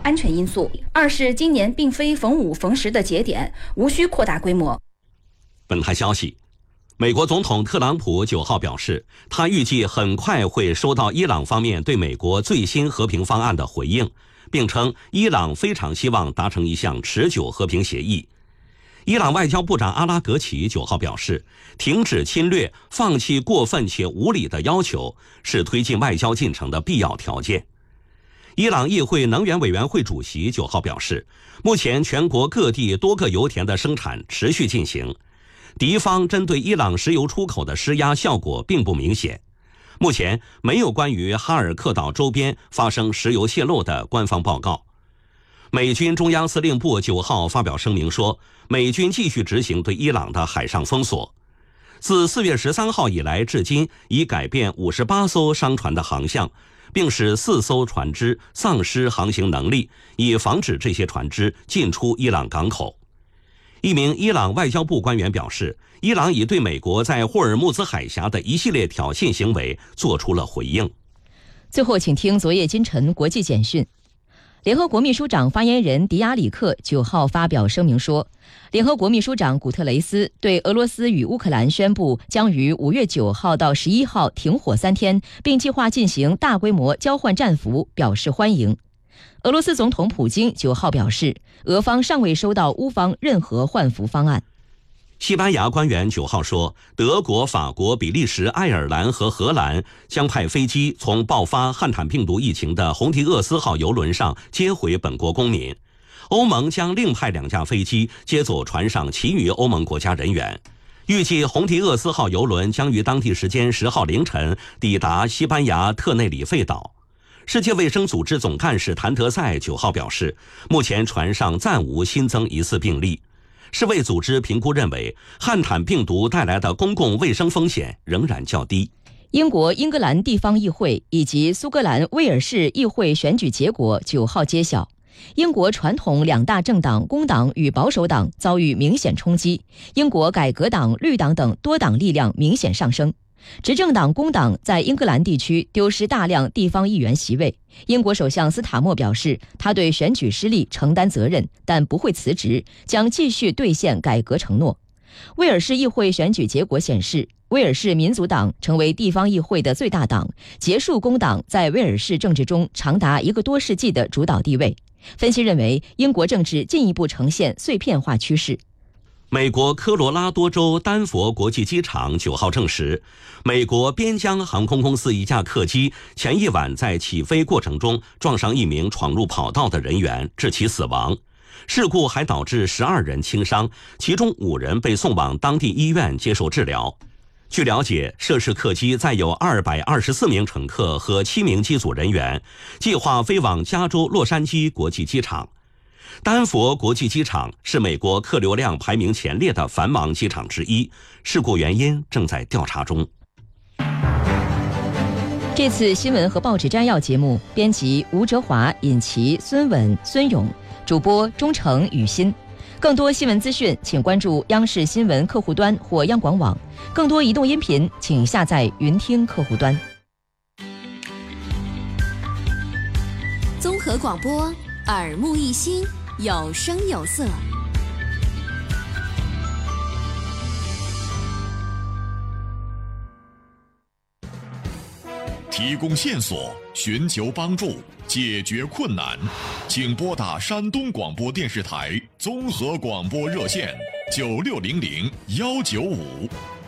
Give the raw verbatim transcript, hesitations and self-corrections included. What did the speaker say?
安全因素；二是今年并非逢五逢十的节点，无需扩大规模。 本台消息，美国总统特朗普九号表示，他预计很快会收到伊朗方面对美国最新和平方案的回应，并称伊朗非常希望达成一项持久和平协议。伊朗外交部长阿拉格齐九号表示，停止侵略、放弃过分且无理的要求是推进外交进程的必要条件。伊朗议会能源委员会主席九号表示，目前全国各地多个油田的生产持续进行，敌方针对伊朗石油出口的施压效果并不明显。目前没有关于哈尔克岛周边发生石油泄漏的官方报告。美军中央司令部九号发表声明说，美军继续执行对伊朗的海上封锁。自四月十三号以来至今，已改变五十八艘商船的航向，并使四艘船只丧失航行能力，以防止这些船只进出伊朗港口。一名伊朗外交部官员表示，伊朗已对美国在霍尔木兹海峡的一系列挑衅行为做出了回应。 最后，请听昨夜今晨国际简讯。联合国秘书长发言人迪亚里克九号发表声明说，联合国秘书长古特雷斯对俄罗斯与乌克兰宣布将于五月九号到十一号停火三天，并计划进行大规模交换战俘表示欢迎。俄罗斯总统普京九号表示，俄方尚未收到乌方任何换俘方案。 西班牙官员九号说，德国、法国、比利时、爱尔兰和荷兰将派飞机从爆发汉坦病毒疫情的红提厄斯号邮轮上接回本国公民。欧盟将另派两架飞机接走船上其余欧盟国家人员。预计红提厄斯号邮轮将于当地时间十号凌晨抵达西班牙特内里费岛。世界卫生组织总干事谭德赛九号表示，目前船上暂无新增疑似病例。世卫组织评估认为，汉坦病毒带来的公共卫生风险仍然较低。 英国英格兰地方议会以及苏格兰威尔士议会选举结果九号揭晓，英国传统两大政党工党与保守党遭遇明显冲击，英国改革党、绿党等多党力量明显上升。执政党工党在英格兰地区丢失大量地方议员席位。英国首相斯塔默表示，他对选举失利承担责任，但不会辞职，将继续兑现改革承诺。威尔士议会选举结果显示，威尔士民族党成为地方议会的最大党，结束工党在威尔士政治中长达一个多世纪的主导地位。分析认为，英国政治进一步呈现碎片化趋势。 美国科罗拉多州丹佛国际机场九号证实，美国边疆航空公司一架客机前一晚在起飞过程中撞上一名闯入跑道的人员，致其死亡。事故还导致十二人轻伤，其中五人被送往当地医院接受治疗。据了解，涉事客机载有二百二十四名乘客和七名机组人员，计划飞往加州洛杉矶国际机场。丹佛国际机场是美国客流量排名前列的繁忙机场之一，事故原因正在调查中。 这次新闻和报纸摘要节目，编辑吴哲华、尹琪、孙稳、孙勇，主播钟诚、雨欣。更多新闻资讯，请关注央视新闻客户端或央广网。更多移动音频，请下载云听客户端。 综合广播，耳目一新，有声有色。 提供线索，寻求帮助，解决困难，请拨打山东广播电视台综合广播热线九六零零幺九五。